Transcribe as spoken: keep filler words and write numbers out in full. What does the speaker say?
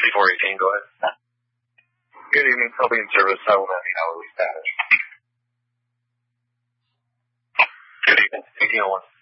four eighteen, go ahead. Good evening, I'll be in service. I will not need hourly status. Good evening, eighteen oh one.